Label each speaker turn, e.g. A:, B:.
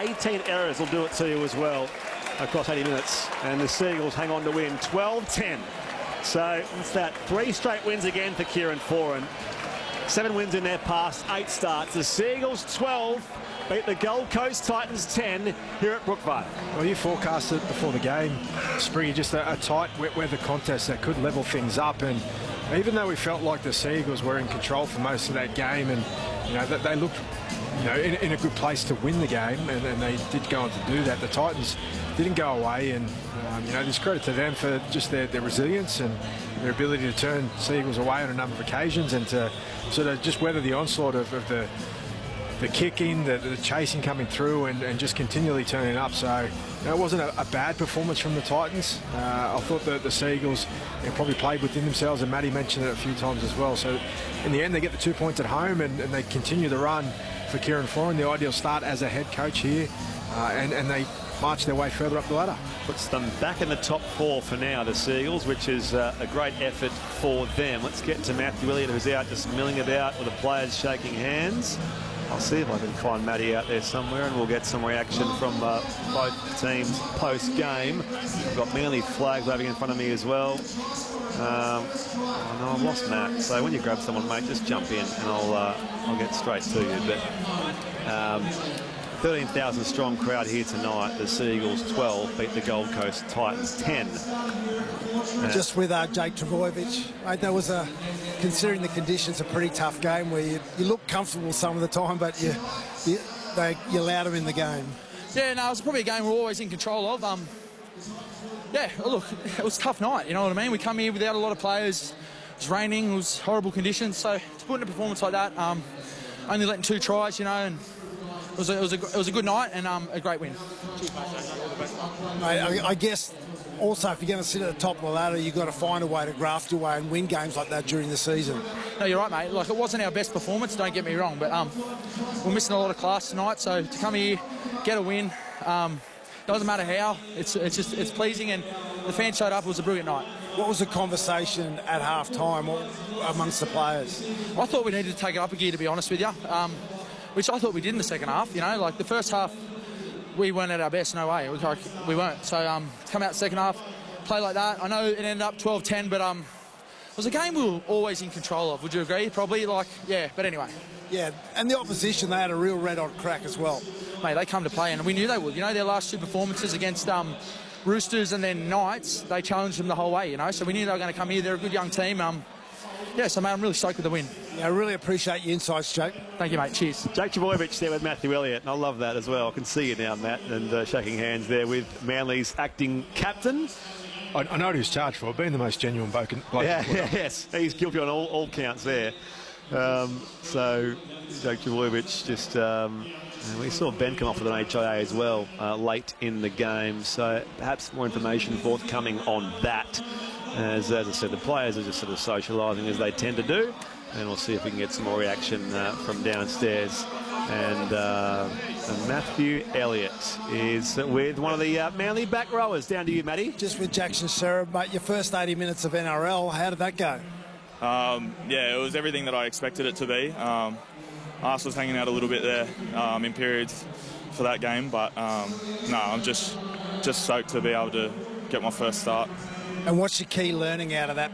A: 18 errors will do it to you as well across 80 minutes. And the Seagulls hang on to win 12-10. So it's that 3 straight wins again for Kieran Foran. 7 wins in their past 8 starts. The Seagulls 12 beat the Gold Coast Titans 10 here at Brookvale.
B: Well, you forecasted before the game, Spriggy, just a tight wet weather contest that could level things up. And even though we felt like the Seagulls were in control for most of that game, and that they looked in a good place to win the game, and they did go on to do that, the Titans didn't go away. And there's credit to them for just their resilience and their ability to turn Seagulls away on a number of occasions, and to sort of just weather the onslaught of the kicking, the chasing coming through, and just continually turning up. So it wasn't a bad performance from the Titans. I thought that the Seagulls probably played within themselves, and Matty mentioned it a few times as well. So in the end, they get the 2 points at home, and they continue the run for Kieran Foran, the ideal start as a head coach here, and they march their way further up the ladder.
A: Puts them back in the top 4 for now, the Seagulls, which is a great effort for them. Let's get to Matthew Elliott, who's out just milling about with the players shaking hands. I'll see if I can find Matty out there somewhere, and we'll get some reaction from both teams post-game. I've got Manly flags waving in front of me as well. I've lost Matt, so when you grab someone, mate, just jump in and I'll get straight to you. But 13,000 strong crowd here tonight. The Seagulls 12 beat the Gold Coast Titans 10.
C: Just with Jake Trbojevic, mate, that was considering the conditions, a pretty tough game where you look comfortable some of the time, but you allowed them in the game.
D: Yeah, no, it was probably a game we're always in control of. Yeah, look, it was a tough night, you know what I mean? We come here without a lot of players. It was raining, it was horrible conditions, so to put in a performance like that, only letting 2 tries, and it was a good night and a great win.
C: Mate, I guess also if you're going to sit at the top of the ladder, you've got to find a way to graft your way and win games like that during the season.
D: No, you're right, mate. Like, it wasn't our best performance, don't get me wrong, but we're missing a lot of class tonight, so to come here, get a win, doesn't matter how, it's pleasing, and the fans showed up. It was a brilliant night.
C: What was the conversation at half-time amongst the players?
D: I thought we needed to take it up a gear, to be honest with you, which I thought we did in the second half. Like the first half, we weren't at our best, no way. It was like we weren't. So to come out second half, play like that. I know it ended up 12-10, but it was a game we were always in control of. Would you agree? Probably, yeah, but anyway.
C: Yeah, and the opposition, they had a real red-hot crack as well.
D: Mate, they come to play, and we knew they would. Their last 2 performances against Roosters and then Knights, they challenged them the whole way, so we knew they were going to come here. They're a good young team. Yeah, so, mate, I'm really stoked with the win.
C: Yeah, I really appreciate your insights, Jake.
D: Thank you, mate. Cheers.
A: Jake Trbojevic there with Matthew Elliott, and I love that as well. I can see you now, Matt, and shaking hands there with Manly's acting captain.
B: I know what he was charged for, being the most genuine bloke.
A: Yes, he's guilty on all counts there. So, Jake Trbojevic just... we saw Ben come off with an HIA as well late in the game, so perhaps more information forthcoming on that. As I said, the players are just sort of socialising as they tend to do, and we'll see if we can get some more reaction from downstairs. And Matthew Elliott is with one of the Manly back rowers. Down to you, Matty.
C: Just with Jackson Sherrod, mate, your first 80 minutes of NRL, how did that go?
E: Yeah, it was everything that I expected it to be. Arse was hanging out a little bit there in periods for that game, but no, I'm just stoked to be able to get my first start.
C: And what's your key learning out of that